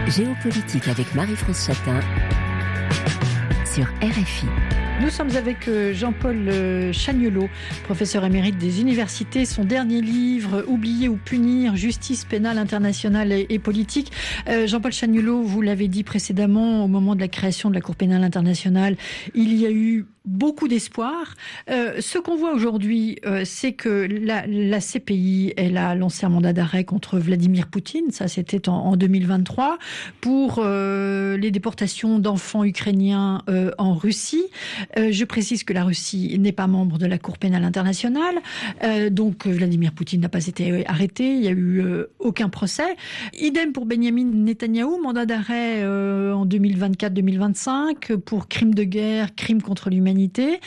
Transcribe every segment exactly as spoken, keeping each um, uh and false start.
Géopolitique avec Marie-France Chatin sur R F I. Nous sommes avec Jean-Paul Chagnollaud, professeur émérite des universités. Son dernier livre, Oublier ou punir, justice pénale internationale et, et politique. Euh, Jean-Paul Chagnollaud, vous l'avez dit précédemment, au moment de la création de la Cour pénale internationale, il y a eu beaucoup d'espoir. Euh, ce qu'on voit aujourd'hui, euh, c'est que la, la C P I, elle a lancé un mandat d'arrêt contre Vladimir Poutine, ça c'était en, en deux mille vingt-trois, pour euh, les déportations d'enfants ukrainiens euh, en Russie. Euh, je précise que la Russie n'est pas membre de la Cour pénale internationale, euh, donc Vladimir Poutine n'a pas été arrêté, il n'y a eu euh, aucun procès. Idem pour Benyamin Netanyahou, mandat d'arrêt euh, en deux mille vingt-quatre deux mille vingt-cinq pour crimes de guerre, crimes contre l'humanité.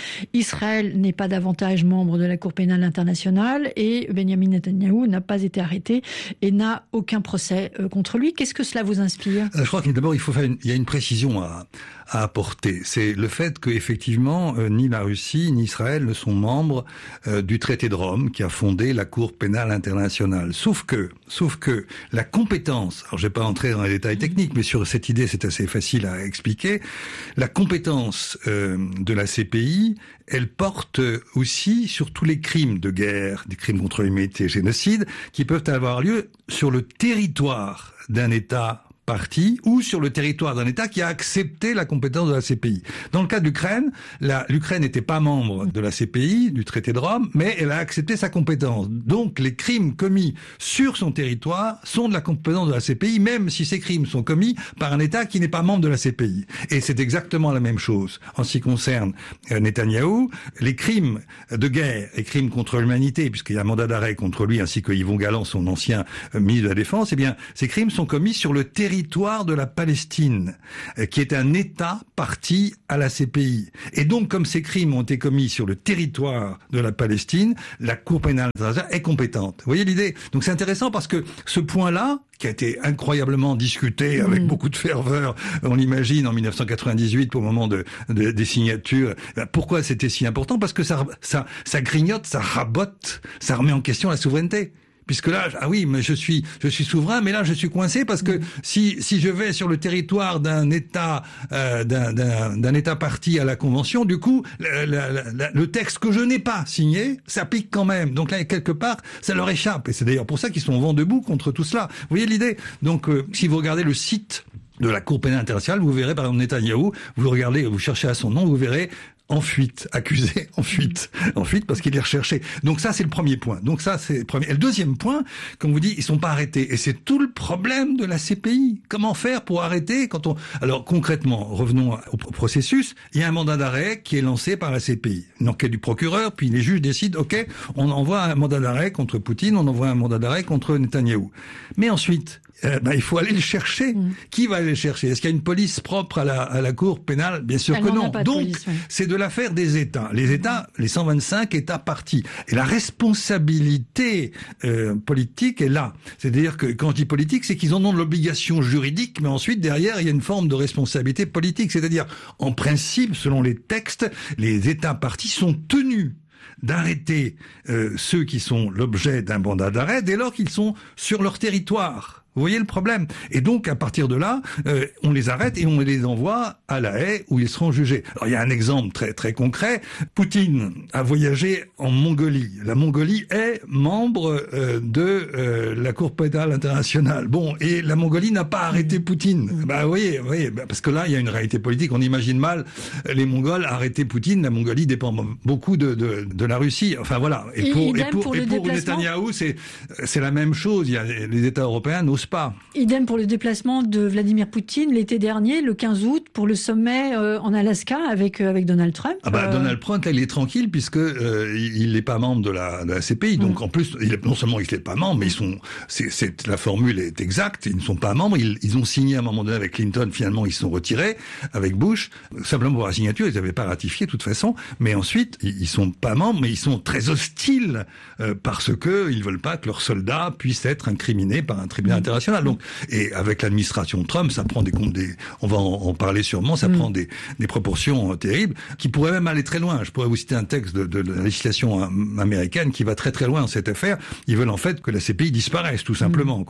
Israël n'est pas davantage membre de la Cour pénale internationale et Benyamin Netanyahou n'a pas été arrêté et n'a aucun procès euh, contre lui. Qu'est-ce que cela vous inspire ? Je crois que d'abord il faut faire une, il y a une précision à, à apporter. C'est le fait que effectivement euh, ni la Russie ni Israël ne sont membres euh, du traité de Rome qui a fondé la Cour pénale internationale. Sauf que, sauf que la compétence, alors je vais pas entrer dans les détails techniques, mais sur cette idée c'est assez facile à expliquer. La compétence euh, de la C P I, elle porte aussi sur tous les crimes de guerre, des crimes contre l'humanité, génocide, qui peuvent avoir lieu sur le territoire d'un État parti ou sur le territoire d'un État qui a accepté la compétence de la C P I. Dans le cas de l'Ukraine, la, l'Ukraine n'était pas membre de la C P I, du traité de Rome, mais elle a accepté sa compétence. Donc les crimes commis sur son territoire sont de la compétence de la C P I, même si ces crimes sont commis par un État qui n'est pas membre de la C P I. Et c'est exactement la même chose en ce qui concerne euh, Netanyahou. Les crimes de guerre et crimes contre l'humanité, puisqu'il y a un mandat d'arrêt contre lui, ainsi que Yvon Galland, son ancien euh, ministre de la Défense, eh bien, ces crimes sont commis sur le territoire territoire de la Palestine, qui est un État parti à la C P I. Et donc, comme ces crimes ont été commis sur le territoire de la Palestine, la Cour pénale internationale est compétente. Vous voyez l'idée ? Donc c'est intéressant parce que ce point-là, qui a été incroyablement discuté avec mmh. beaucoup de ferveur, on l'imagine, en dix-neuf cent quatre-vingt-dix-huit, au moment de, de, des signatures. Pourquoi c'était si important ? Parce que ça, ça, ça grignote, ça rabote, ça remet en question la souveraineté. Puisque là, ah oui, mais je suis, je suis souverain, mais là je suis coincé parce que si, si je vais sur le territoire d'un État, euh, d'un, d'un, d'un État parti à la Convention, du coup, le, le, le texte que je n'ai pas signé s'applique quand même. Donc là, quelque part, ça leur échappe. Et c'est d'ailleurs pour ça qu'ils sont vent debout contre tout cela. Vous voyez l'idée ? Donc, euh, si vous regardez le site de la Cour pénale internationale, vous verrez par exemple Netanyahou, vous regardez, vous cherchez à son nom, vous verrez en fuite, accusé, en fuite, en fuite parce qu'il est recherché. Donc ça, c'est le premier point. Donc ça, c'est le premier. Et le deuxième point, comme vous dites, ils sont pas arrêtés. Et c'est tout le problème de la C P I. Comment faire pour arrêter quand on... Alors concrètement, revenons au processus. Il y a un mandat d'arrêt qui est lancé par la C P I. Une enquête du procureur, puis les juges décident, ok, on envoie un mandat d'arrêt contre Poutine, on envoie un mandat d'arrêt contre Netanyahou. Mais ensuite, euh, ben, il faut aller le chercher. Mmh. Qui va aller le chercher ? Est-ce qu'il y a une police propre à la, à la Cour pénale ? Bien sûr Elle que non. Donc, police, ouais. C'est de l'affaire des États. Les États, les cent vingt-cinq États partis. Et la responsabilité euh, politique est là. C'est-à-dire que quand je dis politique, c'est qu'ils en ont de l'obligation juridique, mais ensuite, derrière, il y a une forme de responsabilité politique. C'est-à-dire, en principe, selon les textes, les États partis sont tenus d'arrêter euh, ceux qui sont l'objet d'un mandat d'arrêt dès lors qu'ils sont sur leur territoire. Vous voyez le problème ? Et donc, à partir de là, euh, on les arrête et on les envoie à La Haye où ils seront jugés. Alors, il y a un exemple très très concret. Poutine a voyagé en Mongolie. La Mongolie est membre euh, de euh, la Cour pénale internationale. Bon, et la Mongolie n'a pas arrêté Poutine. Bah, vous voyez, vous voyez, bah, parce que là, il y a une réalité politique. On imagine mal les Mongols arrêter Poutine. La Mongolie dépend beaucoup de, de, de la Russie. Enfin, voilà. Et, et pour, et pour, pour, et pour Netanyahou, c'est, c'est la même chose. Il y a les États européens n'osent pas. Idem pour le déplacement de Vladimir Poutine l'été dernier, le quinze août, pour le sommet euh, en Alaska avec euh, avec Donald Trump. Ah bah, euh... Donald Trump, là, il est tranquille puisque euh, il n'est pas membre de la, de la C P I. Donc mmh. en plus, il est, non seulement il n'est pas membre, mais ils sont. C'est, c'est la formule est exacte. Ils ne sont pas membres. Ils, ils ont signé à un moment donné avec Clinton. Finalement, ils se sont retirés avec Bush. Simplement pour la signature, ils n'avaient pas ratifié de toute façon. Mais ensuite, ils, ils sont pas membres, mais ils sont très hostiles euh, parce que ils veulent pas que leurs soldats puissent être incriminés par un tribunal mmh. international. Donc, et avec l'administration Trump, ça prend des, des on va en, en parler sûrement, ça mmh. prend des, des proportions terribles qui pourraient même aller très loin. Je pourrais vous citer un texte de, de, de la législation américaine qui va très très loin dans cette affaire. Ils veulent en fait que la C P I disparaisse, tout simplement, mmh. quoi.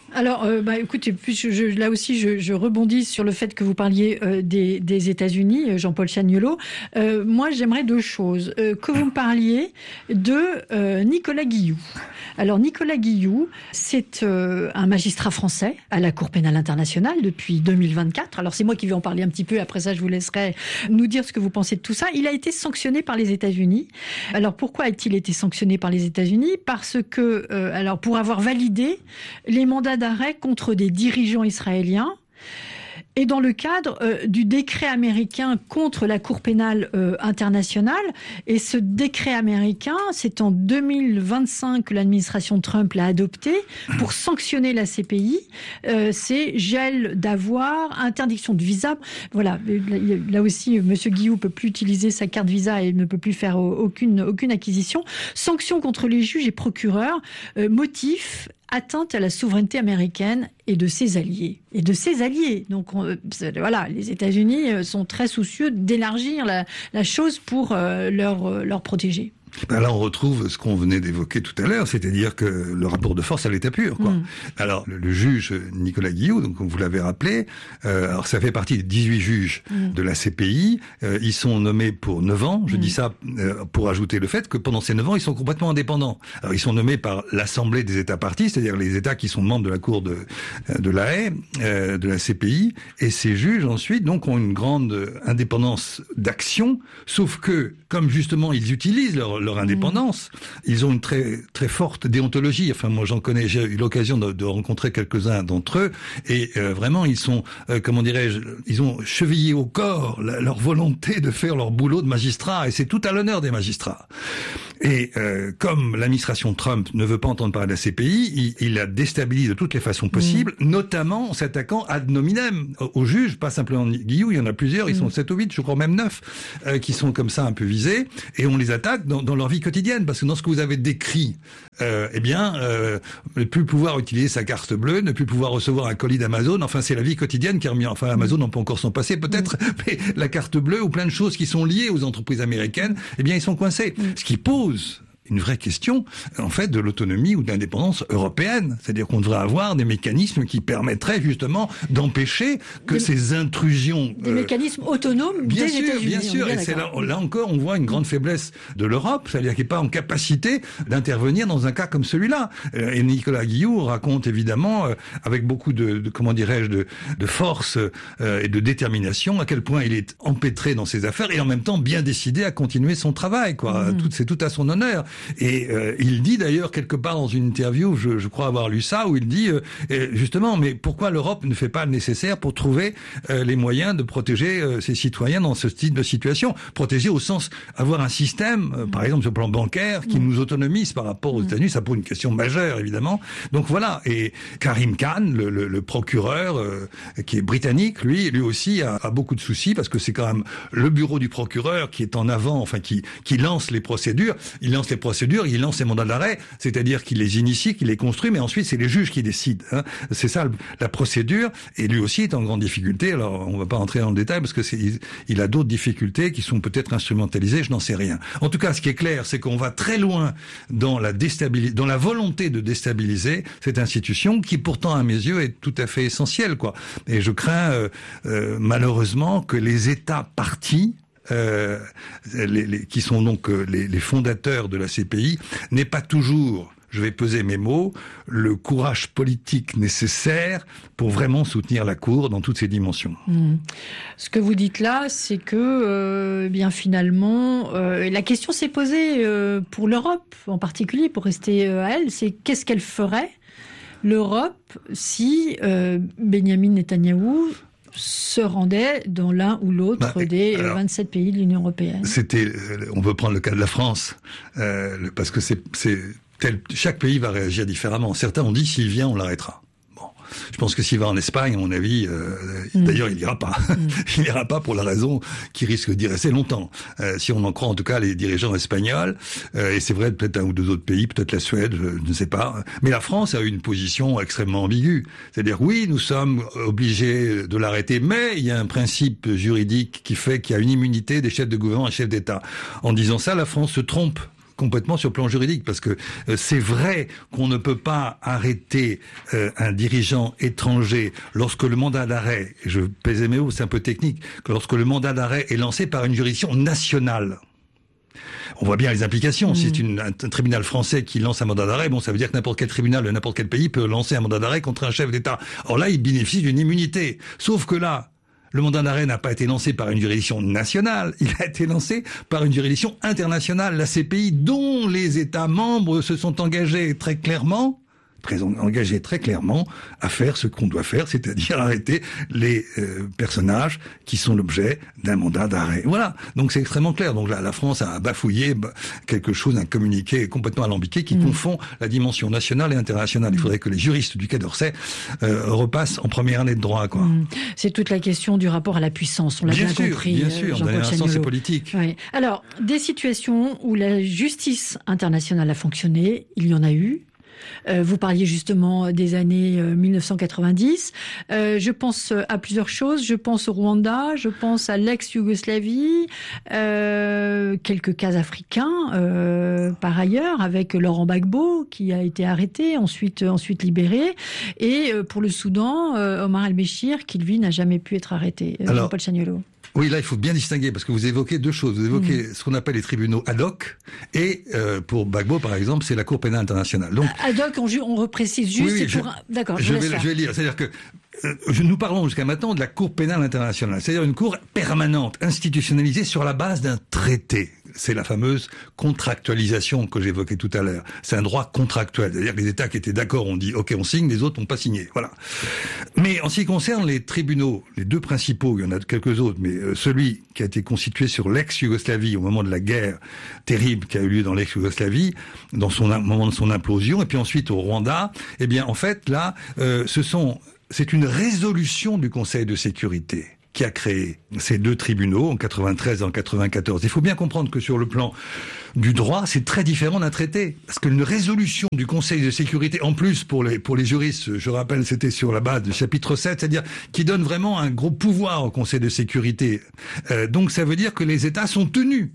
Alors, euh, bah, écoutez, puis je, je, là aussi, je, je rebondis sur le fait que vous parliez euh, des, des États-Unis, Jean-Paul Chagnollot. Euh, moi, j'aimerais deux choses. Euh, que vous me parliez de euh, Nicolas Guilloux. Alors, Nicolas Guilloux, c'est euh, un magistrat français à la Cour pénale internationale depuis deux mille vingt-quatre. Alors, c'est moi qui vais en parler un petit peu. Après ça, je vous laisserai nous dire ce que vous pensez de tout ça. Il a été sanctionné par les États-Unis. Alors, pourquoi a-t-il été sanctionné par les États-Unis ? Parce que, euh, alors, pour avoir validé les mandats d'arrêt contre des dirigeants israéliens et dans le cadre euh, du décret américain contre la Cour pénale euh, internationale. Et ce décret américain, c'est en deux mille vingt-cinq que l'administration Trump l'a adopté pour sanctionner la C P I. Euh, c'est gel d'avoir, interdiction de visa. Voilà, là aussi, M. Guilloux ne peut plus utiliser sa carte visa et ne peut plus faire aucune, aucune acquisition. Sanctions contre les juges et procureurs. Euh, motif atteinte à la souveraineté américaine et de ses alliés. Et de ses alliés. Donc on, voilà, les États-Unis sont très soucieux d'élargir la, la chose pour euh, leur, leur protéger. Ben là, on retrouve ce qu'on venait d'évoquer tout à l'heure, c'est-à-dire que le rapport de force à l'état pur, quoi. Mmh. Alors, le, le juge Nicolas Guilloux, donc, comme vous l'avez rappelé, euh, alors ça fait partie des dix-huit juges mmh. de la C P I. Euh, ils sont nommés pour neuf ans. Je mmh. dis ça euh, pour ajouter le fait que pendant ces neuf ans, ils sont complètement indépendants. Alors, ils sont nommés par l'Assemblée des États parties, c'est-à-dire les États qui sont membres de la Cour de, de la Haye, euh, de la C P I. Et ces juges, ensuite, donc, ont une grande indépendance d'action, sauf que, comme justement, ils utilisent leur leur indépendance. Ils ont une très très forte déontologie. Enfin, moi, j'en connais. J'ai eu l'occasion de, de rencontrer quelques-uns d'entre eux, et euh, vraiment, ils sont, euh, comment dirais-je, ils ont chevillé au corps la, leur volonté de faire leur boulot de magistrat, et c'est tout à l'honneur des magistrats. Et euh, comme l'administration Trump ne veut pas entendre parler de la C P I, il, il la déstabilise de toutes les façons possibles, mmh. notamment en s'attaquant ad nominem aux juges, pas simplement Guilloux, il y en a plusieurs, ils sont sept ou huit, je crois même neuf, euh, qui sont comme ça un peu visés, et on les attaque dans, dans leur vie quotidienne, parce que dans ce que vous avez décrit, euh, eh bien, euh, ne plus pouvoir utiliser sa carte bleue, ne plus pouvoir recevoir un colis d'Amazon, enfin c'est la vie quotidienne qui a remis, enfin Amazon n'a pas encore son passé peut-être, mmh. mais la carte bleue ou plein de choses qui sont liées aux entreprises américaines, eh bien ils sont coincés. Mmh. Ce qui pose une vraie question, en fait, de l'autonomie ou de l'indépendance européenne. C'est-à-dire qu'on devrait avoir des mécanismes qui permettraient justement d'empêcher que des, ces intrusions... Des euh, mécanismes autonomes bien des sûr, États-Unis. Bien sûr, bien sûr. Et c'est là, là encore, on voit une grande faiblesse de l'Europe, c'est-à-dire qu'elle n'est pas en capacité d'intervenir dans un cas comme celui-là. Et Nicolas Guilloux raconte évidemment, euh, avec beaucoup de, de comment dirais-je, de, de force euh, et de détermination, à quel point il est empêtré dans ses affaires et en même temps bien décidé à continuer son travail, quoi. Mmh. Tout, c'est tout à son honneur. Et euh, il dit d'ailleurs quelque part dans une interview, je, je crois avoir lu ça, où il dit euh, justement, mais pourquoi l'Europe ne fait pas le nécessaire pour trouver euh, les moyens de protéger euh, ses citoyens dans ce type de situation, protéger au sens avoir un système, euh, par exemple sur le plan bancaire, qui mmh. nous autonomise par rapport aux mmh. États-Unis. Ça pose une question majeure évidemment. Donc voilà. Et Karim Khan, le, le, le procureur euh, qui est britannique, lui, lui aussi a, a beaucoup de soucis parce que c'est quand même le bureau du procureur qui est en avant, enfin qui qui lance les procédures. Il lance les procédures procédure, il lance ses mandats d'arrêt, c'est-à-dire qu'il les initie, qu'il les construit, mais ensuite c'est les juges qui décident. Hein. C'est ça la procédure, et lui aussi est en grande difficulté. Alors on ne va pas entrer dans le détail parce que c'est, il, il a d'autres difficultés qui sont peut-être instrumentalisées, je n'en sais rien. En tout cas, ce qui est clair, c'est qu'on va très loin dans la déstabilis- dans la volonté de déstabiliser cette institution qui pourtant à mes yeux est tout à fait essentielle, quoi. Et je crains euh, euh, malheureusement que les États partis Euh, les, les, qui sont donc euh, les, les fondateurs de la C P I, n'aient pas toujours, je vais peser mes mots, le courage politique nécessaire pour vraiment soutenir la Cour dans toutes ses dimensions. Mmh. Ce que vous dites là, c'est que, euh, bien finalement, euh, la question s'est posée euh, pour l'Europe en particulier, pour rester euh, à elle, c'est qu'est-ce qu'elle ferait, l'Europe, si euh, Benyamin Netanyahou se rendait dans l'un ou l'autre bah, des alors, vingt-sept pays de l'Union européenne. C'était, on peut prendre le cas de la France, euh, parce que c'est, c'est tel, chaque pays va réagir différemment. Certains ont dit s'il vient, on l'arrêtera. Bon, je pense que s'il va en Espagne, à mon avis, euh, mmh. d'ailleurs, il n'ira pas. Mmh. Il n'ira pas pour la raison qu'il risque d'y rester longtemps. Euh, si on en croit en tout cas les dirigeants espagnols, euh, et c'est vrai peut-être un ou deux autres pays, peut-être la Suède, je ne sais pas. Mais la France a eu une position extrêmement ambiguë. C'est-à-dire, oui, nous sommes obligés de l'arrêter, mais il y a un principe juridique qui fait qu'il y a une immunité des chefs de gouvernement et chefs d'État. En disant ça, la France se trompe complètement sur le plan juridique, parce que euh, c'est vrai qu'on ne peut pas arrêter euh, un dirigeant étranger lorsque le mandat d'arrêt, je pèse mes mots, c'est un peu technique, que lorsque le mandat d'arrêt est lancé par une juridiction nationale. On voit bien les implications. Mmh. Si c'est une, un, un tribunal français qui lance un mandat d'arrêt, bon, ça veut dire que n'importe quel tribunal de n'importe quel pays peut lancer un mandat d'arrêt contre un chef d'État. Or là, il bénéficie d'une immunité. Sauf que là, le mandat d'arrêt n'a pas été lancé par une juridiction nationale, il a été lancé par une juridiction internationale, la C P I, dont les États membres se sont engagés très clairement, très engagés très clairement à faire ce qu'on doit faire, c'est-à-dire arrêter les euh, personnages qui sont l'objet d'un mandat d'arrêt. Voilà, donc c'est extrêmement clair. Donc là, la France a bafouillé quelque chose, un communiqué complètement alambiqué qui mmh. confond la dimension nationale et internationale. Il faudrait que les juristes du Quai d'Orsay euh, repassent en première année de droit, quoi. Mmh. C'est toute la question du rapport à la puissance, on l'a bien, bien sûr, compris. Bien sûr, Jean-Paul dans c'est politique. Oui. Alors, des situations où la justice internationale a fonctionné, il y en a eu. Euh, vous parliez justement des années euh, mille neuf cent quatre-vingt-dix. Euh, je pense à plusieurs choses. Je pense au Rwanda, je pense à l'ex-Yougoslavie, euh, quelques cas africains euh, par ailleurs, avec Laurent Gbagbo qui a été arrêté, ensuite ensuite libéré, et euh, pour le Soudan, euh, Omar El-Béchir, qui lui n'a jamais pu être arrêté. Euh, Alors... Jean-Paul Chagnollot. Oui, là, il faut bien distinguer, parce que vous évoquez deux choses. Vous évoquez mmh. ce qu'on appelle les tribunaux ad hoc, et euh, pour Gbagbo, par exemple, c'est la Cour pénale internationale. Donc, ad hoc, on, on reprécise juste, oui, oui, c'est pour je, un... D'accord, je, je, vais, je vais lire. C'est-à-dire que euh, nous parlons jusqu'à maintenant de la Cour pénale internationale, c'est-à-dire une cour permanente, institutionnalisée sur la base d'un traité. C'est la fameuse contractualisation que j'évoquais tout à l'heure. C'est un droit contractuel, c'est-à-dire que les États qui étaient d'accord ont dit « ok, on signe », les autres n'ont pas signé. Voilà. Mais en ce qui concerne les tribunaux, les deux principaux, il y en a quelques autres, mais euh, celui qui a été constitué sur l'ex-Yougoslavie au moment de la guerre terrible qui a eu lieu dans l'ex-Yougoslavie, dans son au moment de son implosion, et puis ensuite au Rwanda, eh bien en fait là, euh, ce sont, c'est une résolution du Conseil de sécurité qui a créé ces deux tribunaux en quatre-vingt-treize et en quatre-vingt-quatorze. Il faut bien comprendre que sur le plan du droit, c'est très différent d'un traité. Parce qu'une résolution du Conseil de sécurité, en plus pour les, pour les juristes, je rappelle, c'était sur la base du chapitre sept, c'est-à-dire qui donne vraiment un gros pouvoir au Conseil de sécurité. Euh, donc ça veut dire que les États sont tenus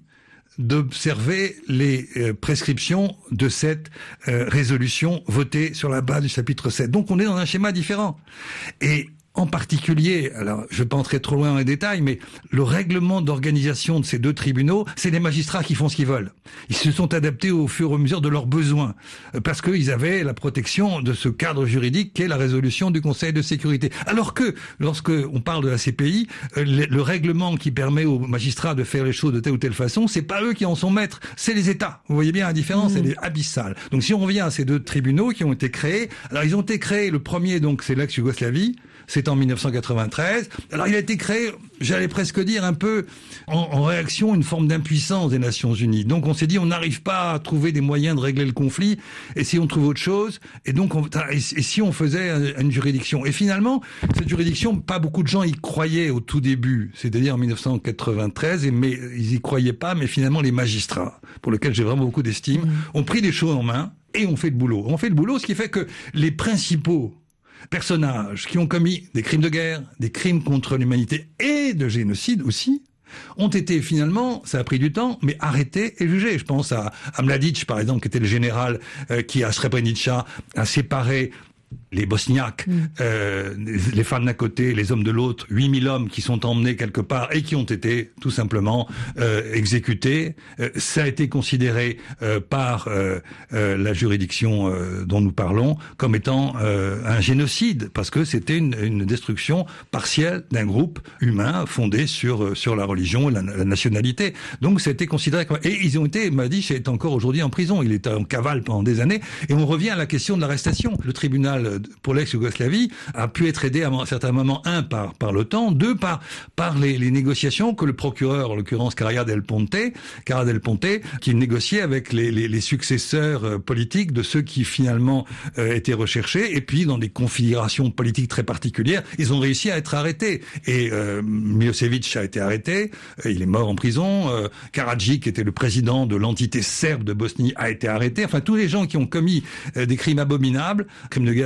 d'observer les euh, prescriptions de cette euh, résolution votée sur la base du chapitre sept. Donc on est dans un schéma différent. Et en particulier, alors je ne vais pas entrer trop loin dans les détails, mais le règlement d'organisation de ces deux tribunaux, c'est les magistrats qui font ce qu'ils veulent. Ils se sont adaptés au fur et à mesure de leurs besoins, parce qu'ils avaient la protection de ce cadre juridique qu'est la résolution du Conseil de sécurité. Alors que, lorsque on parle de la C P I, le, le règlement qui permet aux magistrats de faire les choses de telle ou telle façon, c'est pas eux qui en sont maîtres, c'est les États. Vous voyez bien la différence, mmh. elle est abyssale. Donc si on revient à ces deux tribunaux qui ont été créés, alors ils ont été créés, le premier donc c'est l'ex-Yougoslavie, c'est en mille neuf cent quatre-vingt-treize. Alors il a été créé, j'allais presque dire un peu en, en réaction à une forme d'impuissance des Nations Unies. Donc on s'est dit on n'arrive pas à trouver des moyens de régler le conflit, et si on trouve autre chose, et donc on, et, et si on faisait une juridiction. Et finalement, cette juridiction, pas beaucoup de gens y croyaient au tout début, c'est-à-dire en mille neuf cent quatre-vingt-treize, et mais ils y croyaient pas, mais finalement les magistrats, pour lesquels j'ai vraiment beaucoup d'estime, mmh. ont pris des choses en main et ont fait le boulot. On fait le boulot, ce qui fait que les principaux personnages qui ont commis des crimes de guerre, des crimes contre l'humanité et de génocide aussi, ont été finalement, ça a pris du temps, mais arrêtés et jugés. Je pense à, à Mladic, par exemple, qui était le général euh, qui, à Srebrenica, a séparé les Bosniaques, mmh. euh, les femmes d'un côté, les hommes de l'autre, huit mille hommes qui sont emmenés quelque part et qui ont été tout simplement euh, exécutés. Euh, ça a été considéré euh, par euh, euh, la juridiction euh, dont nous parlons comme étant euh, un génocide, parce que c'était une, une destruction partielle d'un groupe humain fondé sur sur la religion et la, la nationalité. Donc ça a été considéré comme... Et ils ont été, Mladic est encore aujourd'hui en prison, il est en cavale pendant des années, et on revient à la question de l'arrestation. Le tribunal pour l'ex-Yougoslavie a pu être aidé à un certain moment, un, par, par l'OTAN, deux, par, par les, les négociations que le procureur, en l'occurrence Cara del Ponte, Cara del Ponte, qui négociait avec les, les, les successeurs politiques de ceux qui finalement euh, étaient recherchés, et puis dans des configurations politiques très particulières, ils ont réussi à être arrêtés. Et euh, Milosevic a été arrêté, il est mort en prison, euh, Karadzic, qui était le président de l'entité serbe de Bosnie, a été arrêté. Enfin, tous les gens qui ont commis euh, des crimes abominables, crimes de guerre,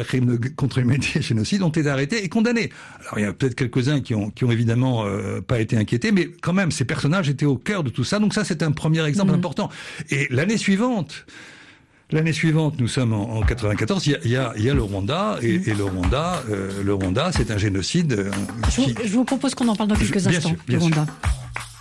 crimes de, contre l'humanité et génocide ont été arrêtés et condamnés. Alors il y a peut-être quelques-uns qui ont, qui ont évidemment euh, pas été inquiétés, mais quand même ces personnages étaient au cœur de tout ça. Donc ça c'est un premier exemple mmh. important. Et l'année suivante, L'année suivante, nous sommes en, en quatre-vingt-quatorze, il y a, il y a, il y a le Rwanda, et, et le Rwanda, euh, le Rwanda, c'est un génocide. Euh, qui... je, vous, je vous propose qu'on en parle dans quelques bien instants, sûr, bien le Rwanda. Sûr.